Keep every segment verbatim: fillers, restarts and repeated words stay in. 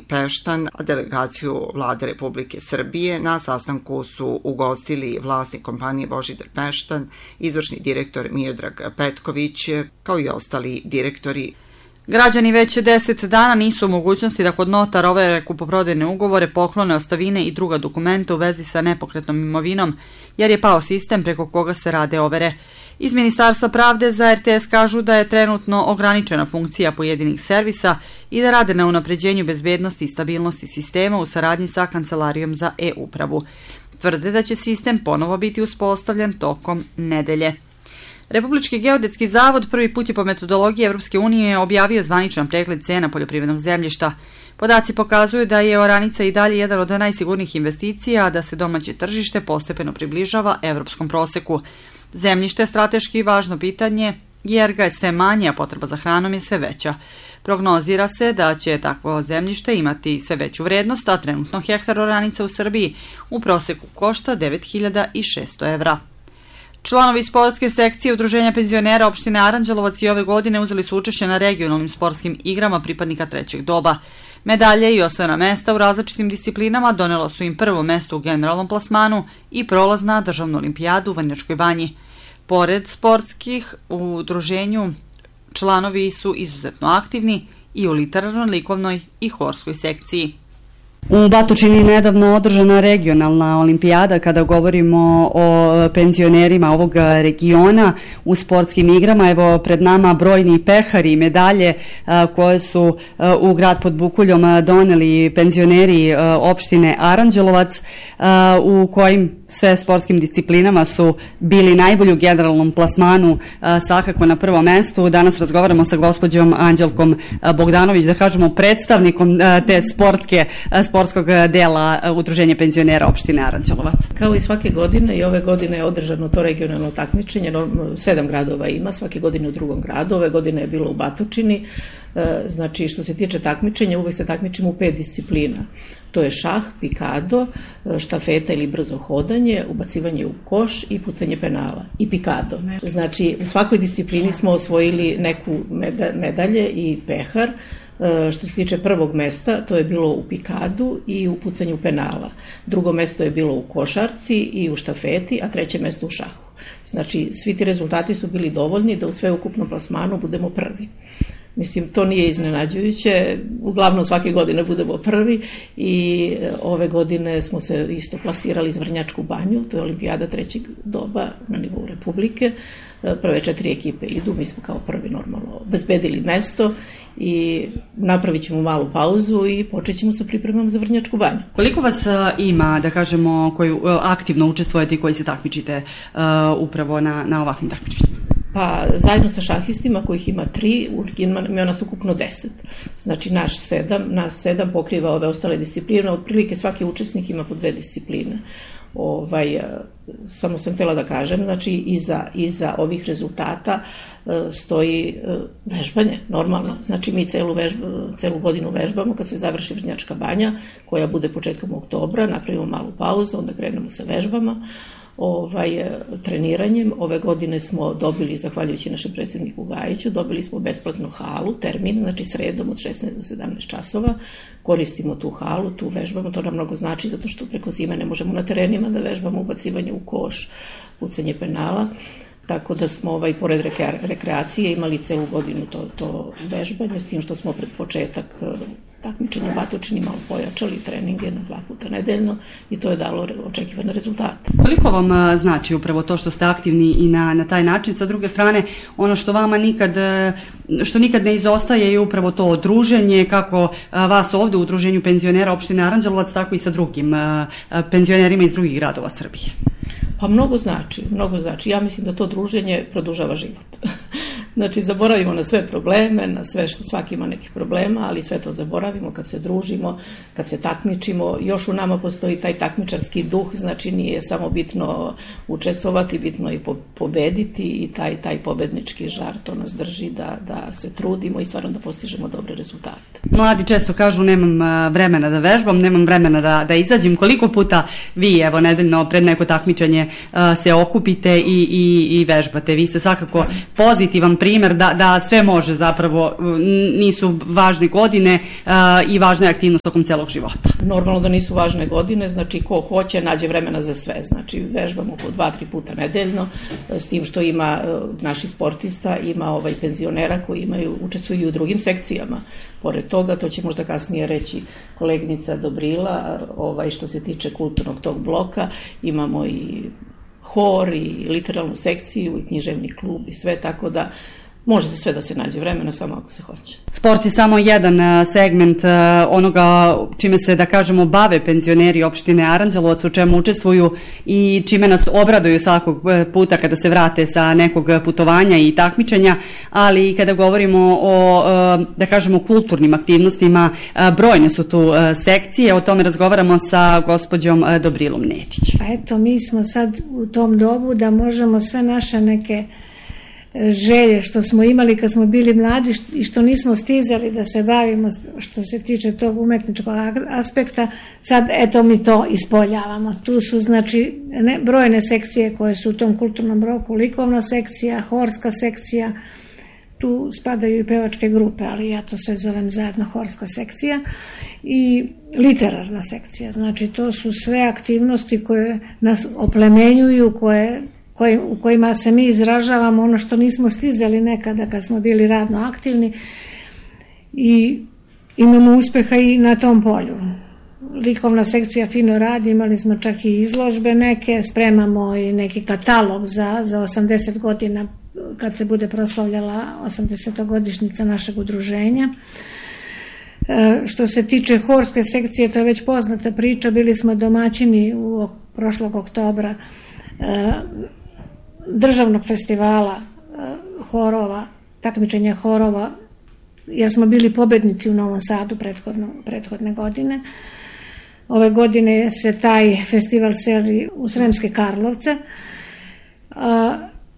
Peštan, a delegaciju Vlade Republike Srbije na sastanku su ugostili vlasnik kompanije Božidar Peštan, izvršni direktor Miodrag Petković, kao i ostali direktori. Građani već deset dana nisu u mogućnosti da kod notara overe kupoprodajne ugovore, poklone, ostavine i druga dokumenta u vezi sa nepokretnom imovinom, jer je pao sistem preko koga se rade overe. Iz Ministarstva pravde za R T S kažu da je trenutno ograničena funkcija pojedinih servisa i da rade na unapređenju bezbednosti i stabilnosti sistema u saradnji sa Kancelarijom za e-upravu. Tvrde da će sistem ponovo biti uspostavljen tokom nedelje. Republički geodetski zavod prvi put je po metodologiji Evropske unije objavio zvaničan pregled cena poljoprivrednog zemljišta. Podaci pokazuju da je oranica i dalje jedan od najsigurnijih investicija, a da se domaće tržište postepeno približava evropskom proseku. Zemljište je strateški važno pitanje jer ga je sve manje, a potreba za hranom je sve veća. Prognozira se da će takvo zemljište imati sve veću vrednost, a trenutno hektar oranica u Srbiji u proseku košta devet hiljada šesto evra. Članovi sportske sekcije Udruženja penzionera opštine Aranđelovac i ove godine uzeli su učešće na regionalnim sportskim igrama pripadnika trećeg doba. Medalje i osvojena mesta u različitim disciplinama donelo su im prvo mesto u generalnom plasmanu i prolaz na državnu olimpijadu u Vrnjačkoj Banji. Pored sportskih, u udruženju članovi su izuzetno aktivni i u literarnoj, likovnoj i horskoj sekciji. U Batočini je nedavno održana regionalna olimpijada kada govorimo o penzionerima ovog regiona u sportskim igrama. Evo pred nama brojni pehari i medalje koje su u grad pod Bukuljom doneli penzioneri opštine Aranđelovac, u kojim sve sportskim disciplinama su bili najbolji u generalnom plasmanu, svakako na prvom mestu. Danas razgovaramo sa gospođom Anđelkom Bogdanović, da kažemo predstavnikom te sportske sportskog dela Udruženja penzionera opštine Aranđelovac. Kao i svake godine, i ove godine je održano to regionalno takmičenje, sedam gradova ima, svake godine u drugom gradu, ove godine je bilo u Batočini. Znači, što se tiče takmičenja, uvek se takmičimo u pet disciplina. To je šah, pikado, štafeta ili brzo hodanje, ubacivanje u koš i pucanje penala. I pikado. Znači, u svakoj disciplini smo osvojili neku medalje i pehar. Što se tiče prvog mesta, to je bilo u pikadu i u pucanju penala. Drugo mesto je bilo u košarci i u štafeti, a treće mesto u šahu. Znači, svi ti rezultati su bili dovoljni da u sveukupnom plasmanu budemo prvi. Mislim, to nije iznenađujuće, uglavnom svake godine budemo prvi i ove godine smo se isto plasirali za Vrnjačku Banju, to je olimpijada trećeg doba na nivou Republike. Prve četiri ekipe idu, mi smo kao prvi normalno obezbedili mesto i napravit ćemo malu pauzu i počet ćemo sa pripremama za Vrnjačku Banju. Koliko vas ima, da kažemo, koji aktivno učestvujete i koji se takmičite uh, upravo na, na ovakvim takmičenjima? Pa zajedno sa šahistima kojih ima tri, ima nas ukupno deset. Znači naš sedam, nas sedam pokriva ove ostale discipline, otprilike svaki učesnik ima po dve discipline. Ovaj, samo sam htjela da kažem, znači iza, iza ovih rezultata stoji vežbanje, normalno. Znači mi celu, vežba, celu godinu vežbamo, kad se završi Vrnjačka Banja, koja bude početkom oktobra, napravimo malu pauzu, onda krenemo sa vežbama. Ovaj, treniranjem. Ove godine smo dobili, zahvaljujući našem predsjedniku Gajiću, dobili smo besplatnu halu, termin, znači sredom od šesnaest do sedamnaest časova. Koristimo tu halu, tu vežbamo, to nam mnogo znači zato što preko zime ne možemo na terenima da vežbamo ubacivanje u koš, pucanje penala. Tako da smo ovaj, pored rekreacije imali celu godinu to, to vežbanje, s tim što smo pred početak takmičenja u Batočini malo pojačali treninge na dva puta nedeljno i to je dalo očekivane rezultate. Koliko vam znači upravo to što ste aktivni i na, na taj način? Sa druge strane, ono što vama nikad, što nikad ne izostaje je upravo to druženje, kako vas ovde u Udruženju penzionera opštine Aranđelovac, tako i sa drugim penzionerima iz drugih gradova Srbije. Pa mnogo znači, mnogo znači. Ja mislim da to druženje produžava život. Znači, zaboravimo na sve probleme, na sve što svaki ima nekih problema, ali sve to zaboravimo kad se družimo, kad se takmičimo. Još u nama postoji taj takmičarski duh, znači nije samo bitno učestvovati, bitno i pobediti i taj, taj pobednički žar, to nas drži da, da se trudimo i stvarno da postižemo dobre rezultate. Mladi često kažu nemam vremena da vežbam, nemam vremena da, da izađem. Koliko puta vi, evo, nedeljno pred neko takmičenje se okupite i, i, i vežbate? Vi ste svakako pozitivan primer da, da sve može zapravo, nisu važne godine i važna je aktivnost tokom celog života. Normalno da nisu važne godine, znači ko hoće nađe vremena za sve, znači vežbamo po dva, tri puta nedeljno, s tim što ima naših sportista, ima ovaj penzionera koji imaju, učestvuju u drugim sekcijama. Pored toga, to će možda kasnije reći koleginica Dobrila, ovaj, što se tiče kulturnog tog bloka, imamo i hor i literalnu sekciju i književni klub i sve, tako da može se sve da se nađe vremena, samo ako se hoće. Sport je samo jedan segment onoga čime se, da kažemo, bave penzioneri opštine Aranđelovac, u čemu učestvuju i čime nas obraduju svakog puta kada se vrate sa nekog putovanja i takmičenja, ali i kada govorimo o, da kažemo, kulturnim aktivnostima, brojne su tu sekcije, o tome razgovaramo sa gospođom Dobrilom Netić. Pa eto, mi smo sad u tom dobu da možemo sve naše neke želje što smo imali kad smo bili mlađi i što nismo stizali da se bavimo što se tiče tog umetničkog aspekta, sad eto mi to ispoljavamo. Tu su znači ne, brojne sekcije koje su u tom kulturnom bloku, likovna sekcija, horska sekcija, tu spadaju i pevačke grupe, ali ja to sve zovem zajedno horska sekcija, i literarna sekcija. Znači to su sve aktivnosti koje nas oplemenjuju, koje u kojima se mi izražavamo ono što nismo stizali nekada kad smo bili radno aktivni, i imamo uspeha i na tom polju. Likovna sekcija fino radi, imali smo čak i izložbe neke, spremamo i neki katalog za, za osamdeset godina kad se bude proslavljala osamdesetogodišnjica našeg udruženja. E, što se tiče horske sekcije, to je već poznata priča, bili smo domaćini u prošlog oktobra e, državnog festivala horova, takmičenja horova, jer smo bili pobednici u Novom Sadu prethodno, prethodne godine. Ove godine se taj festival seli u Sremske Karlovce. A,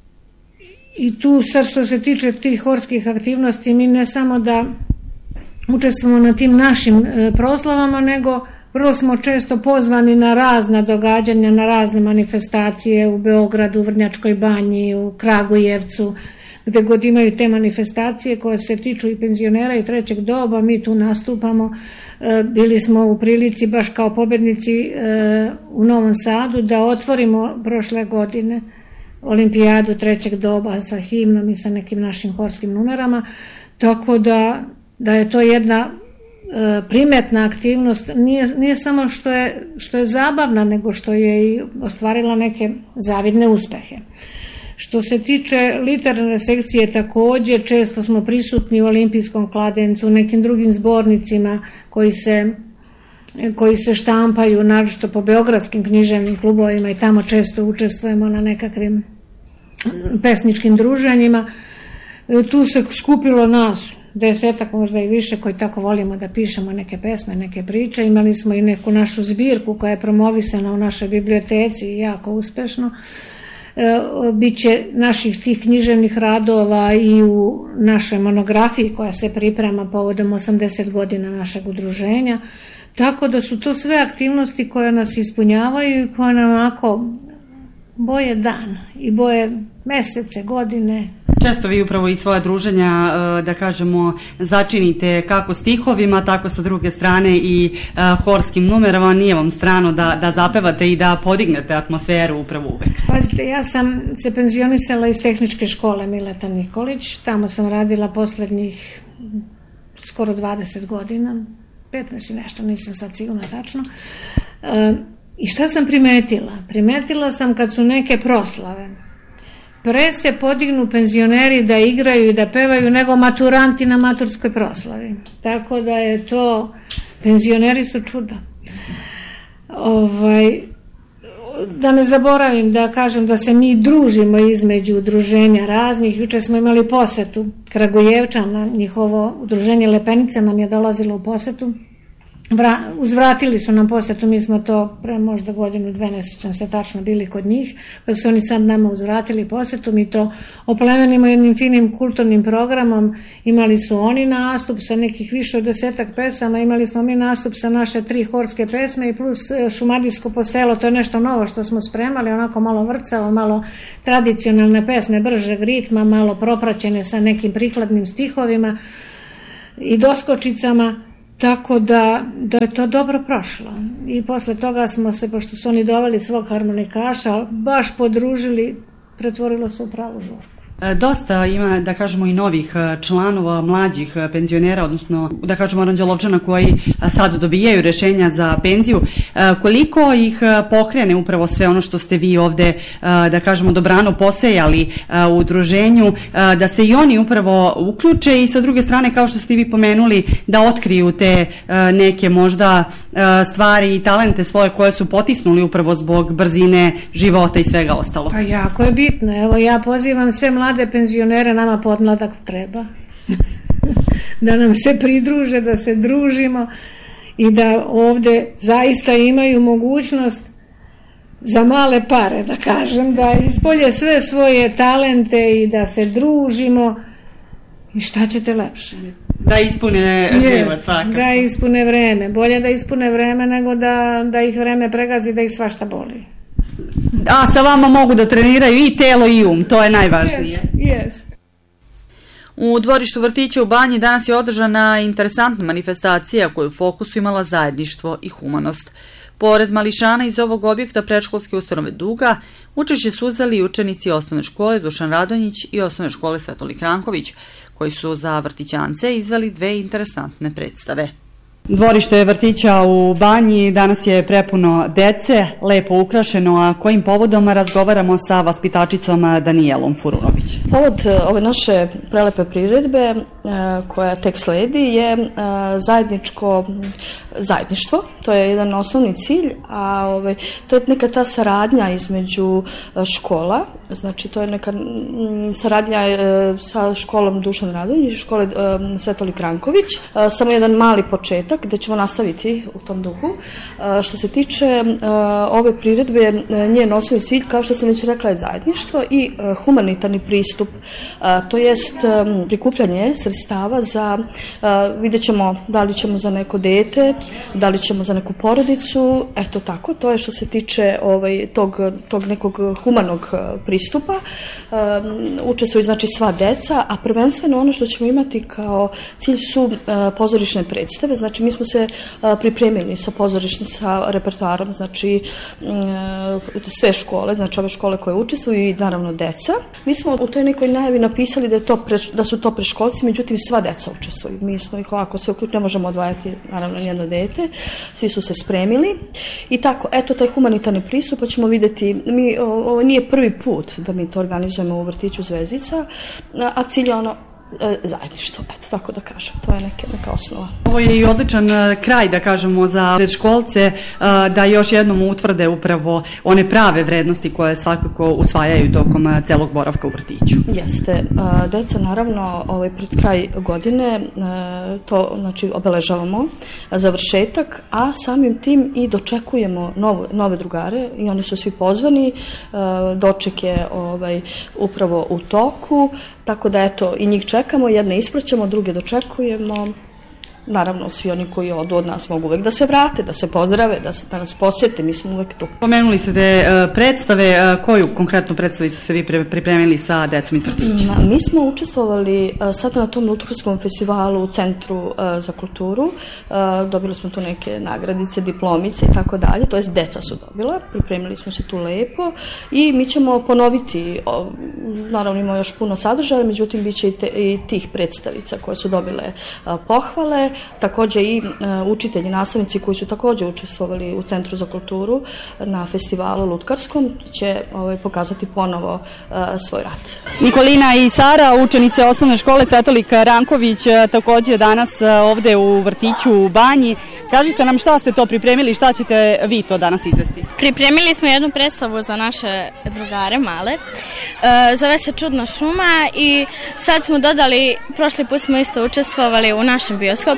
i tu sad što se tiče tih horskih aktivnosti, mi ne samo da učestvujemo na tim našim e, proslavama, nego vrlo smo često pozvani na razna događanja, na razne manifestacije u Beogradu, u Vrnjačkoj banji, u Kragujevcu, gde god imaju te manifestacije koje se tiču i penzionera i trećeg doba, mi tu nastupamo. Bili smo u prilici baš kao pobednici u Novom Sadu da otvorimo prošle godine olimpijadu trećeg doba sa himnom i sa nekim našim horskim numerama, tako da, da je to jedna primetna aktivnost, nije, nije samo što je, što je zabavna, nego što je i ostvarila neke zavidne uspehe. Što se tiče literarne sekcije, takođe često smo prisutni u Olimpijskom kladencu, u nekim drugim zbornicima koji se, koji se štampaju, naročito po beogradskim književnim klubovima, i tamo često učestvujemo na nekakvim pesničkim druženjima. Tu se skupilo nas desetak, možda i više, koji tako volimo da pišemo neke pesme, neke priče. Imali smo i neku našu zbirku koja je promovisana u našoj biblioteci i jako uspešno. E, biće naših tih književnih radova i u našoj monografiji koja se priprema povodom osamdeset godina našeg udruženja. Tako da su to sve aktivnosti koje nas ispunjavaju i koje nam onako boje dan i boje mesece, godine. Često vi upravo i svoje druženja, da kažemo, začinite kako stihovima, tako sa druge strane i horskim numerama. Nije vam strano da, da zapevate i da podignete atmosferu upravo uvek. Pazite, ja sam se penzionisala iz tehničke škole Mileta Nikolić. Tamo sam radila poslednjih skoro dvadeset godina, petnaest i nešto, nisam sad sigurno tačno. E, I šta sam primetila? Primetila sam kad su neke proslave, pre se podignu penzioneri da igraju i da pevaju nego maturanti na maturskoj proslavi. Tako da je to, penzioneri su čuda. Ovaj, da ne zaboravim da kažem da se mi družimo između udruženja raznih. Juče smo imali posetu Kragujevčana, njihovo udruženje Lepenica nam je dolazilo u posetu Vra, uzvratili su nam posjetu, mi smo to pre možda godinu, dve, ne sjećam se tačno, bili kod njih, pa su oni sad nama uzvratili posjetu, mi to oplemenimo jednim finim kulturnim programom, imali su oni nastup sa nekih više od desetak pesama, imali smo mi nastup sa naše tri horske pesme i plus šumadijsko poselo, to je nešto novo što smo spremali, onako malo vrcavo, malo tradicionalne pesme, bržeg ritma, malo propraćene sa nekim prikladnim stihovima i doskočicama. Tako da, da je to dobro prošlo. I posle toga smo se, pošto su oni doveli svog harmonikaša, baš podružili, pretvorilo se u pravu žurku. Dosta ima, da kažemo, i novih članova, mlađih penzionera, odnosno, da kažemo, Aranđelovčana koji sad dobijaju rešenja za penziju. Koliko ih pokrene upravo sve ono što ste vi ovde, da kažemo, dobrano posejali u udruženju, da se i oni upravo uključe i sa druge strane, kao što ste vi pomenuli, da otkriju te neke možda stvari i talente svoje koje su potisnuli upravo zbog brzine života i svega ostalo. Pa jako je bitno. Evo, ja pozivam sve mlade mlade penzionere, nama podmladak treba da nam se pridruže, da se družimo i da ovde zaista imaju mogućnost za male pare, da kažem, da ispolje sve svoje talente i da se družimo i šta ćete lepše. Da ispune život svakako. Da ispune vreme. Bolje da ispune vreme nego da, da ih vreme pregazi, da ih svašta boli. A sa vama mogu da treniraju i telo i um, to je najvažnije. Jest. U dvorištu vrtića u Banji danas je održana interesantna manifestacija koju u fokusu imala zajedništvo i humanost. Pored mališana iz ovog objekta predškolske ustanove Duga, učešće su uzeli učenici osnovne škole Dušan Radonjić i osnovne škole Svetolik Ranković, koji su za vrtićance izveli dve interesantne predstave. Dvorište vrtića u Banji danas je prepuno dece, lepo ukrašeno, a kojim povodom razgovaramo sa vaspitačicom Danijelom Furunović. Povod ove naše prelepe priredbe koja tek sledi je zajedničko zajedništvo, to je jedan osnovni cilj, a ovaj, to je neka ta saradnja između škola, znači to je neka saradnja sa školom Dušan Radonjić i škole Svetolik Ranković, samo jedan mali početak gde ćemo nastaviti u tom duhu. Što se tiče ove priredbe, njen osnovni cilj, kao što sam već rekla, je zajedništvo i humanitarni pristup, to jest prikupljanje sredstava za, vidjet ćemo da li ćemo za neko dete, da li ćemo za neku porodicu, eto tako, to je što se tiče ovaj, tog, tog nekog humanog pristupa. Učestvuju znači sva deca, a prvenstveno ono što ćemo imati kao cilj su pozorišne predstave, znači mi smo se pripremili sa pozorišnim, sa repertoarom, znači sve škole, znači ove škole koje učestvuju i naravno deca. Mi smo u toj nekoj najavi napisali da, je to pre, da su to preškolci, međutim sva deca učestvuju. Mi smo ih ovako se uključili, ne možemo odvajati naravno nijedno dete, svi su se spremili i tako, eto taj humanitarni pristup, pa ćemo vidjeti, mi, ovo nije prvi put da mi to organizujemo u vrtiću Zvezdica, a cilj je ono zajedništvo, eto tako da kažem, to je neke, neka osnova. Ovo je i odličan kraj, da kažemo, za predškolce, da još jednom utvrde upravo one prave vrednosti koje svakako usvajaju tokom celog boravka u vrtiću. Jeste, deca naravno ovaj, pred kraj godine to znači obeležavamo završetak, a samim tim i dočekujemo nove, nove drugare i oni su svi pozvani, doček je ovaj, upravo u toku, tako da eto i njih čekamo, jedne ispraćamo, druge dočekujemo. Naravno, svi oni koji odu od nas mogu uvek da se vrate, da se pozdrave, da, se, da nas posjete, mi smo uvek tu. Pomenuli ste te uh, predstave, uh, koju konkretnu predstavu su se vi pripremili sa decom iz vrtića? Mi smo učestvovali uh, sada na tom Lutkarskom festivalu u Centru uh, za kulturu, uh, dobili smo tu neke nagradice, diplomice i tako dalje, to jest deca su dobila, pripremili smo se tu lepo i mi ćemo ponoviti, uh, naravno imamo još puno sadržaja, međutim bit će i, te, i tih predstavica koje su dobile uh, pohvale. Takođe i uh, učitelji, nastavnici koji su takođe učestvovali u Centru za kulturu na festivalu Lutkarskom će ovaj, pokazati ponovo uh, svoj rad. Nikolina i Sara, učenice osnovne škole Svetolik Ranković, takođe danas ovde u vrtiću u Banji. Kažite nam šta ste to pripremili, šta ćete vi to danas izvesti? Pripremili smo jednu predstavu za naše drugare male. Uh, zove se Čudna šuma i sad smo dodali, prošli put smo isto učestvovali u našem bioskopu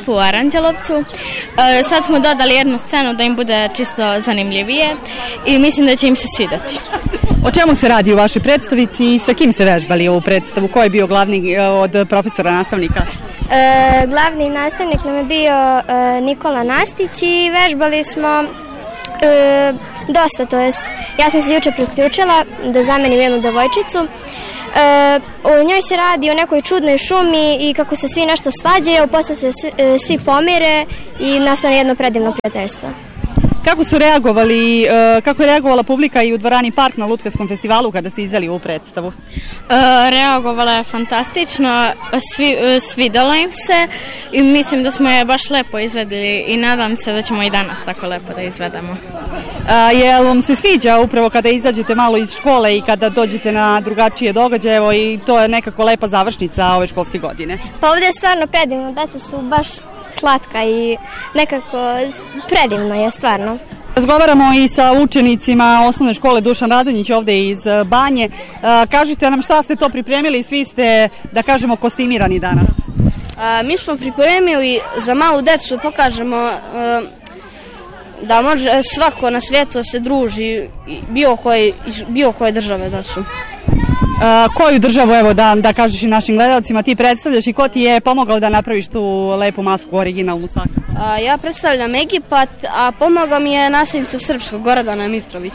Lepu u Aranđelovcu. Sad smo dodali jednu scenu da im bude čisto zanimljivije i mislim da će im se svidjeti. O čemu se radi u vašoj predstavici i sa kim ste vežbali ovu predstavu? Ko je bio glavni od profesora nastavnika? E, glavni nastavnik nam je bio e, Nikola Nastić i vežbali smo e, dosta, to jest ja sam se juče priključila da zamenim jednu devojčicu. E, u njoj se radi o nekoj čudnoj šumi i kako se svi nešto svađaju, posle se svi, e, svi pomire i nastane jedno predivno prijateljstvo. Kako su reagovali, kako je reagovala publika i u dvorani Park na Lutkarskom festivalu kada ste izveli ovu predstavu? E, reagovala je fantastično, svi, svidjela im se i mislim da smo je baš lepo izvedili i nadam se da ćemo i danas tako lepo da izvedemo. A, jel vam se sviđa upravo kada izađete malo iz škole i kada dođete na drugačije događaje, evo i to je nekako lepa završnica ove školske godine? Pa ovdje je stvarno predivno, deca su baš slatka i nekako predivno je stvarno. Razgovaramo i sa učenicima osnovne škole Dušan Radonjić ovde iz Banje. Kažite nam šta ste to pripremili, svi ste, da kažemo, kostimirani danas. A, mi smo pripremili za malu decu, pokažemo a, da može svako na svijetu da se druži, bilo koje, bilo koje države da su. Uh, koju državu, evo da, da kažeš i našim gledalcima, ti predstavljaš i ko ti je pomogao da napraviš tu lepu masku, originalnu svaku? Uh, ja predstavljam Egipat, a pomogao mi je nasljednica srpskog Gordana Mitrović.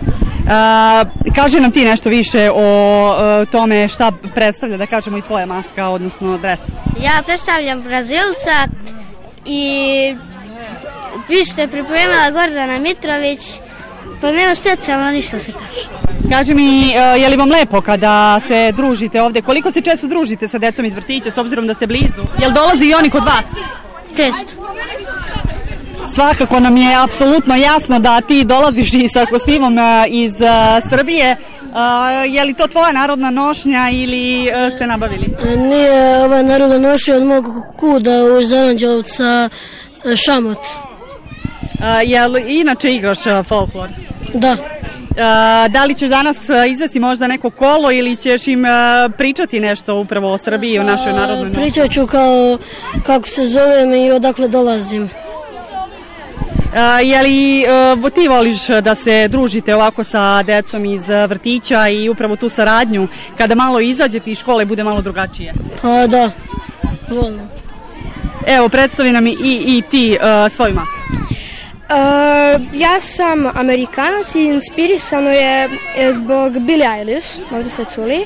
Uh, kaži nam ti nešto više o uh, tome šta predstavlja, da kažemo, i tvoja maska, odnosno dres. Ja predstavljam Brazilca i vi ste pripremila Gordana Mitrović, pa nema specijalno ništa se kaže. Kaži mi, je li vam lepo kada se družite ovde? Koliko se često družite sa decom iz vrtića, s obzirom da ste blizu? Jel dolazi i oni kod vas? Često. Svakako nam je apsolutno jasno da ti dolaziš i sa kostimom iz Srbije. Je li to tvoja narodna nošnja ili ste nabavili? Nije ova narodna nošnja od mog kuda iz Aranđelovca, šamot. Jel inače igraš folklor? Da. Da li ćeš danas izvesti možda neko kolo ili ćeš im pričati nešto upravo o Srbiji i o našoj narodnoj nošnji? Pričat ću kao, kako se zovem i odakle dolazim. Je li ti voliš da se družite ovako sa decom iz vrtića i upravo tu saradnju kada malo izađete iz škole bude malo drugačije? Pa da, volim. Evo, predstavi nam i, i ti uh, svoju masku. Uh, ja sam Amerikanac i inspirisano je zbog Billie Eilish, možda ste čuli.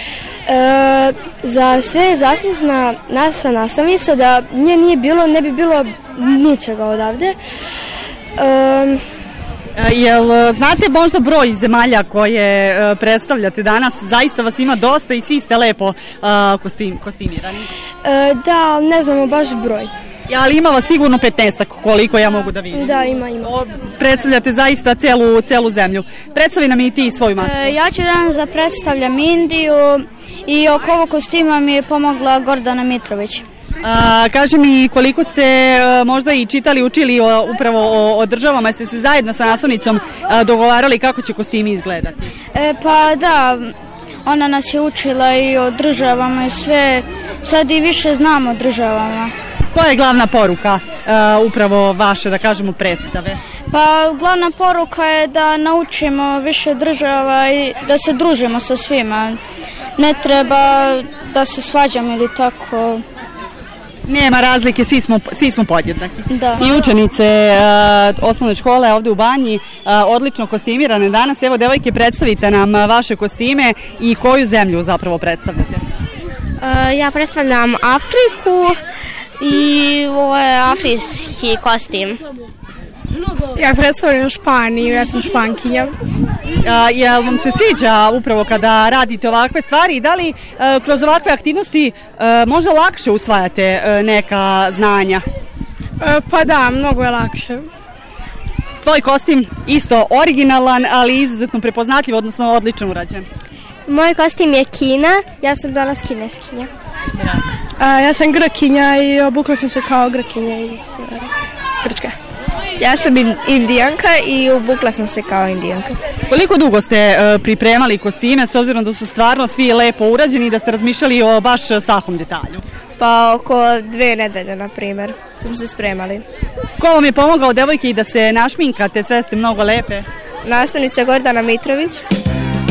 Uh, za sve je zaslužna naša nastavnica, da nje nije bilo, ne bi bilo ničega odavde. Uh, Jel znate možda broj zemalja koje uh, predstavljate danas? Zaista vas ima dosta i svi ste lepo uh, kostim, kostimirani. Uh, da, ne znamo baš broj. Ja, ali ima vas sigurno petnaestak koliko ja mogu da vidim. Da, ima, ima. O, predstavljate zaista celu, celu zemlju. Predstavi nam i ti svoju masku. E, ja ću danas da predstavljam Indiju i oko ovog kostima mi je pomogla Gordana Mitrović. A, kaži mi koliko ste a, možda i čitali, učili o, upravo o, o državama, jeste se zajedno sa nastavnicom a, dogovarali kako će kostimi izgledati? E, pa da, ona nas je učila i o državama i sve, sad i više znamo o državama. Koja je glavna poruka uh, upravo vaše, da kažemo, predstave? Pa glavna poruka je da naučimo više država i da se družimo sa svima. Ne treba da se svađamo ili tako. Nema razlike, svi smo, svi smo podjednaki. Da. I učenice uh, osnovne škole ovde u Banji, uh, odlično kostimirane danas. Evo, devojke, predstavite nam vaše kostime i koju zemlju zapravo predstavljate? Uh, ja predstavljam Afriku. I ovo je afrijski kostim. Ja predstavljam Španiju, ja sam Špankinja. A, jel vam se sviđa upravo kada radite ovakve stvari i da li a, kroz ovakve aktivnosti a, možda lakše usvajate a, neka znanja? A, pa da, mnogo je lakše. Tvoj kostim isto originalan, ali izuzetno prepoznatljiv, odnosno odlično urađen. Moj kostim je Kina, ja sam danas kineskinja. A, ja sam Grkinja i obukla sam se kao Grkinja iz uh, Grčke. Ja sam in, indijanka i obukla sam se kao indijanka. Koliko dugo ste uh, pripremali kostime, s obzirom da su stvarno svi lepo urađeni i da ste razmišljali o baš svakom detalju? Pa oko dve nedelje, na primjer, smo se spremali. Ko vam je pomogao, devojke, da se našminkate, sve ste mnogo lepe? Nastavnica Gordana Mitrović.